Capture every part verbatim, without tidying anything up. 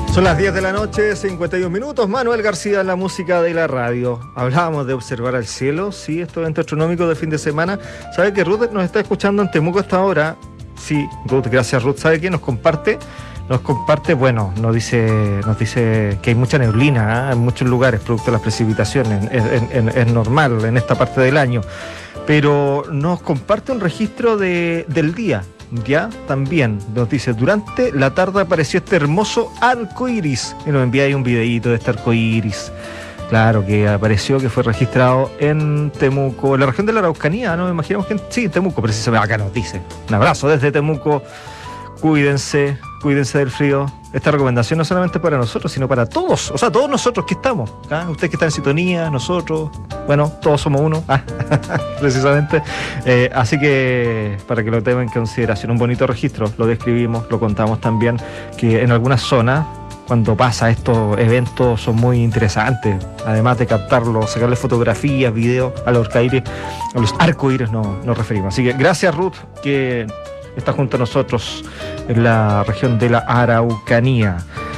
Son las diez de la noche, cincuenta y un minutos. Manuel García en la música de la radio. Hablábamos de observar al cielo, sí, estos eventos astronómicos de fin de semana. ¿Sabe que Ruth nos está escuchando en Temuco hasta ahora? Sí, Ruth, gracias Ruth. ¿Sabe qué? Nos comparte, nos comparte, bueno, nos dice, nos dice que hay mucha neblina, ¿eh? En muchos lugares, producto de las precipitaciones. Es, es, es normal en esta parte del año. Pero nos comparte un registro de, del día. Ya, también nos dice, durante la tarde apareció este hermoso arco iris. Y nos envía ahí un videíto de este arco iris. Claro, que apareció, que fue registrado en Temuco, en la región de la Araucanía, ¿no? Imaginamos que en, sí, Temuco, precisamente. Acá nos dice. Un abrazo desde Temuco. Cuídense, cuídense del frío. Esta recomendación no solamente para nosotros, sino para todos. O sea, todos nosotros que estamos. ¿Ah? Ustedes que están en sintonía, nosotros. Bueno, todos somos uno. Ah, precisamente. Eh, así que, para que lo tengan en consideración, un bonito registro. Lo describimos, lo contamos también, que en algunas zonas, cuando pasa estos eventos, son muy interesantes. Además de captarlo, sacarle fotografías, videos a los arcoíris, a los arcoíris no, nos referimos. Así que gracias, Ruth, que está junto a nosotros en la región de la Araucanía.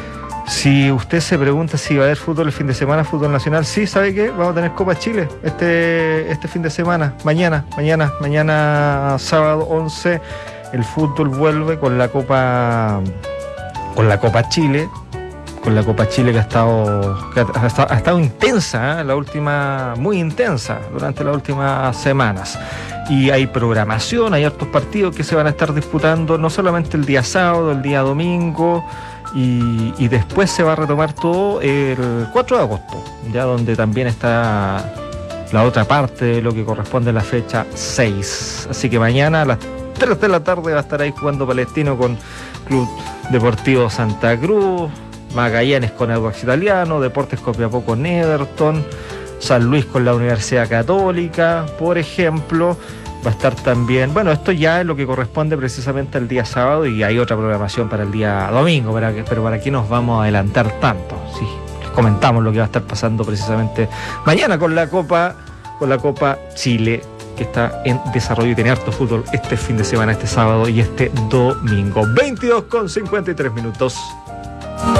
Si usted se pregunta si va a haber fútbol el fin de semana, fútbol nacional, sí, ¿sabe qué? Vamos a tener Copa Chile este, este fin de semana, mañana, mañana, mañana sábado once, el fútbol vuelve con la Copa, con la Copa Chile, con la Copa Chile que ha estado, que ha, estado, ha estado intensa, ¿eh? la última, muy intensa durante las últimas semanas. Y hay programación, hay hartos partidos que se van a estar disputando, no solamente el día sábado, el día domingo, y, y después se va a retomar todo el cuatro de agosto, ya donde también está la otra parte de lo que corresponde a la fecha seis. Así que mañana a las tres de la tarde va a estar ahí jugando Palestino con Club Deportivo Santa Cruz, Magallanes con Audax Italiano, Deportes Copiapó con Everton, San Luis con la Universidad Católica, por ejemplo. Va a estar también, bueno, esto ya es lo que corresponde precisamente al día sábado, y hay otra programación para el día domingo, para que, pero para qué nos vamos a adelantar tanto. Sí, les comentamos lo que va a estar pasando precisamente mañana con la Copa, con la Copa Chile, que está en desarrollo y tiene harto fútbol este fin de semana, este sábado y este domingo. veintidós con cincuenta y tres minutos.